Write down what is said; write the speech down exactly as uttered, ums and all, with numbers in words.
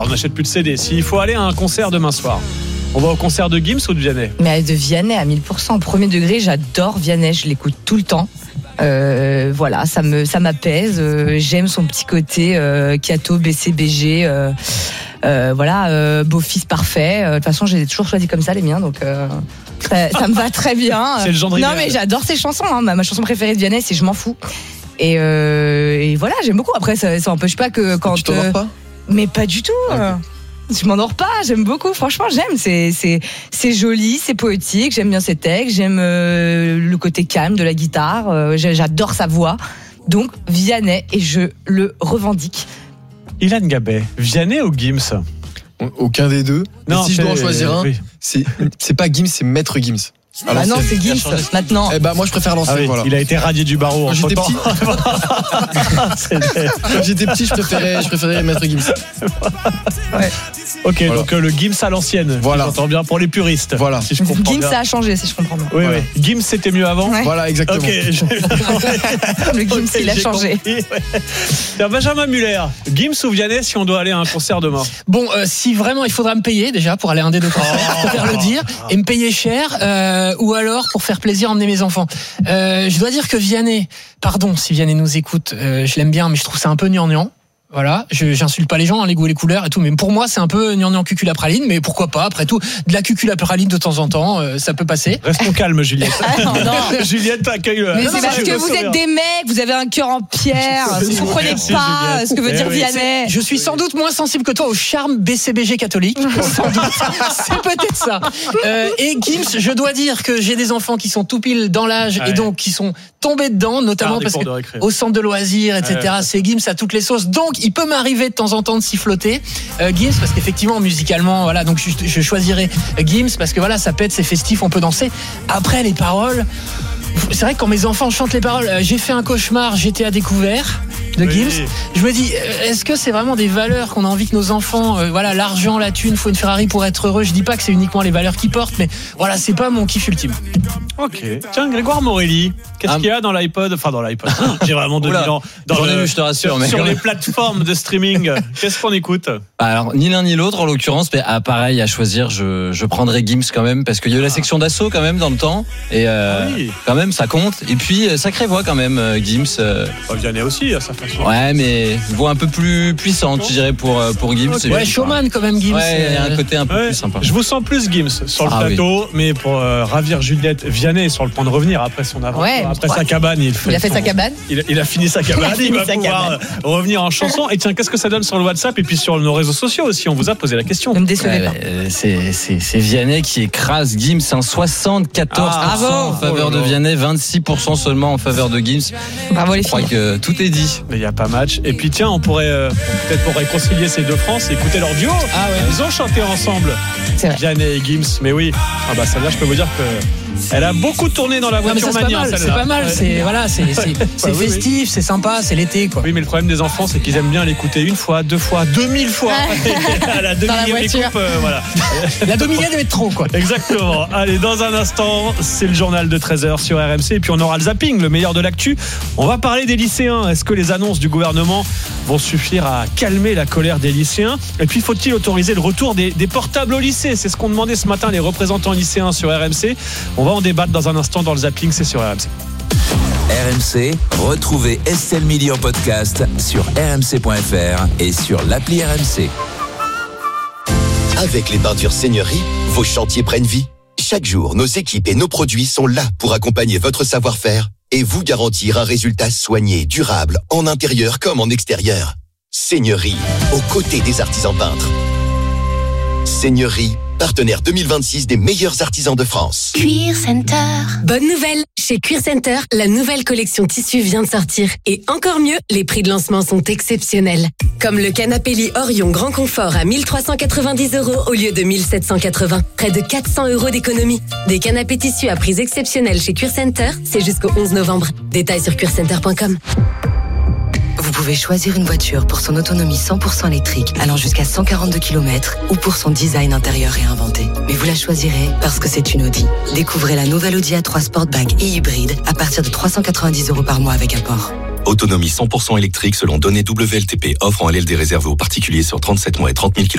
on n'achète plus de C D. S'il faut aller à un concert demain soir, on va au concert de Gims ou de Vianney ? Mais de Vianney à mille pour cent. Au premier degré, j'adore Vianney, je l'écoute tout le temps. Euh, voilà, ça me, ça m'apaise. Euh, j'aime son petit côté euh, Kato, B C B G. Euh, euh, voilà, euh, beau-fils parfait. Euh, de toute façon, j'ai toujours choisi comme ça les miens, donc euh, ça, ça me va très bien. C'est le genre Non, mais j'adore ses chansons. Hein. Ma, ma chanson préférée de Vianney, c'est Je m'en fous. Et, euh, et voilà, j'aime beaucoup. Après, ça, ça empêche pas que quand. Tu t'endors euh, pas ? Mais pas du tout. Okay. Je m'endors pas, j'aime beaucoup, franchement j'aime, c'est, c'est, c'est joli, c'est poétique, j'aime bien ses textes, j'aime euh, le côté calme de la guitare, euh, j'adore sa voix, donc Vianney et je le revendique. Ilan Gabet, Vianney ou Gims ? Aucun des deux. Non, mais si je dois en choisir un, oui. c'est, c'est pas Gims, c'est Maître Gims. Ah non, c'est Gims maintenant. Eh ben moi je préfère l'ancien. Ah oui, voilà. Il a été radié du barreau. Quand j'étais petit, quand j'étais petit, je préférais, je préférais Maître Gims. Ouais. Ok, Voilà. donc euh, le Gims à l'ancienne. Voilà. J'entends bien pour les puristes. Voilà. Si je comprends Gims bien. ça a changé si je comprends bien. Oui, Voilà. oui. Gims c'était mieux avant. Ouais. Voilà, exactement. Ok. je- Le Gims Ok, il a j'ai changé. compris, ouais. Tiens, Benjamin Muller, Gims ou Vianney si on doit aller à un concert demain ? Bon, euh, si vraiment il faudra me payer déjà pour aller à un des deux concerts, je préfère le dire, et me payer cher, euh, ou alors pour faire plaisir emmener mes enfants. Euh, je dois dire que Vianney, pardon si Vianney nous écoute, euh, je l'aime bien, mais je trouve ça un peu gnangnan. Voilà, je, j'insulte pas les gens, hein, les goûts et les couleurs et tout, mais pour moi c'est un peu gnangnan cucul à praline, mais pourquoi pas, après tout, de la cucul à praline de temps en temps, euh, ça peut passer. Restons calmes, Juliette. Ah, non, non. Juliette accueille le. Mais Non, c'est non, parce je que veux vous sourire. êtes des mecs, vous avez un cœur en pierre, vous ne comprenez Merci, pas Juliette. ce que veut Eh dire oui. Vianney. Je suis sans doute moins sensible que toi au charme B C B G catholique, sans doute. C'est peut-être ça. Euh, et Gims, je dois dire que j'ai des enfants qui sont tout pile dans l'âge Ouais. et donc qui sont tombés dedans, notamment Ah, des parce cours que de récré. au centre de loisirs, et cetera. Ouais. C'est Gims à toutes les sauces. Donc, il peut m'arriver de temps en temps de siffloter euh, Gims parce qu'effectivement, musicalement, voilà. Donc, je, je choisirais Gims parce que voilà, ça pète, c'est festif, on peut danser. Après, les paroles. C'est vrai que quand mes enfants chantent les paroles, euh, j'ai fait un cauchemar, j'étais à découvert de Oui. Gims. Je me dis, euh, est-ce que c'est vraiment des valeurs qu'on a envie que nos enfants, euh, voilà, l'argent, la thune, faut une Ferrari pour être heureux. Je dis pas que c'est uniquement les valeurs qu'ils portent, mais voilà, c'est pas mon kiff ultime. Ok. Tiens, Grégoire Morelli, qu'est-ce Ah. qu'il y a dans l'iPod ? Enfin, dans l'iPod. J'ai vraiment donné Oula, dans, dans j'en ai le- vu, je te rassure, sur, mais sur quand les même. plateformes de streaming. Qu'est-ce qu'on écoute ? Alors, ni l'un ni l'autre en l'occurrence, mais ah, pareil, à choisir, je, je prendrais Gims quand même, parce qu'il y a eu la section d'assaut quand même dans le temps, et euh, Ah oui. quand même, ça compte. Et puis, euh, sacrée voix quand même, euh, Gims. euh, Bah, Vianney aussi, à sa façon. ouais, mais une voix un peu plus puissante, je dirais, pour, euh, pour Gims. Ouais, showman quand même, Gims. Ouais, il y a un Euh, côté un peu Ouais, plus sympa. je vous sens plus Gims sur le Ah plateau, mais pour euh, ravir Juliette, Vianney est sur le point de revenir après son aventure, Ouais, après ouais. sa cabane. Il, fait Il a fait son- sa cabane. Il, il a fini sa cabane, il, fini va sa pouvoir cabane. euh, revenir en chanson. Et tiens, qu'est-ce que ça donne sur le WhatsApp et puis sur nos réseaux sociaux aussi ? On vous a posé la question. Ne me décevez Ouais, pas. euh, c'est, c'est, c'est Vianney qui écrase Gims, hein, soixante-quatorze pour cent Ah, en bravo. faveur de Vianney, vingt-six pour cent seulement en faveur de Gims. Bravo les Je crois filles. que tout est dit. Mais il n'y a pas match. Et puis tiens, on pourrait euh, peut-être pour réconcilier ces deux France, écouter leur duo. Ah ouais. Ils ont chanté ensemble, C'est vrai. Vianney et Gims. Mais oui, ah bah celle-là, je peux vous dire que elle a beaucoup tourné dans la Non, mais voiture ça, c'est pas mania. mal, c'est celle-là. pas mal, Ouais. c'est voilà, c'est c'est, c'est oui, oui. festif, c'est sympa, c'est l'été quoi. Oui, mais le problème des enfants, c'est qu'ils aiment bien l'écouter une fois, deux fois, deux mille fois. À la Dans la demi voiture. voilà. La demi-millième devait être trop quoi. Exactement. Allez, dans un instant, c'est le journal de treize heures sur R M C. Et puis on aura le zapping, le meilleur de l'actu. On va parler des lycéens. Est-ce que les annonces du gouvernement vont suffire à calmer la colère des lycéens ? Et puis faut-il autoriser le retour des, des portables au lycée ? C'est ce qu'ont demandé ce matin les représentants lycéens sur R M C. On va en débattre dans un instant dans le zapping, c'est sur R M C. R M C, retrouvez Estelle Midi en podcast sur r m c point f r et sur l'appli R M C. Avec les peintures Seigneurie, vos chantiers prennent vie. Chaque jour, nos équipes et nos produits sont là pour accompagner votre savoir-faire et vous garantir un résultat soigné, durable, en intérieur comme en extérieur. Seigneurie, aux côtés des artisans peintres. Seigneurie, partenaire deux mille vingt-six des meilleurs artisans de France. Cuir Center. Bonne nouvelle, chez Cuir Center, la nouvelle collection tissu vient de sortir. Et encore mieux, les prix de lancement sont exceptionnels. Comme le canapé lit Orion Grand Confort à mille trois cent quatre-vingt-dix euros au lieu de mille sept cent quatre-vingts. Près de quatre cents euros d'économie. Des canapés tissus à prix exceptionnels chez Cuir Center, c'est jusqu'au onze novembre. Détails sur cuir center point com. Vous pouvez choisir une voiture pour son autonomie cent pour cent électrique allant jusqu'à cent quarante-deux kilomètres ou pour son design intérieur réinventé. Mais vous la choisirez parce que c'est une Audi. Découvrez la nouvelle Audi A trois Sportback et hybride à partir de trois cent quatre-vingt-dix euros par mois avec apport. Autonomie cent pour cent électrique selon données W L T P. Offre en L L D réservée aux particuliers sur trente-sept mois et trente mille kilomètres.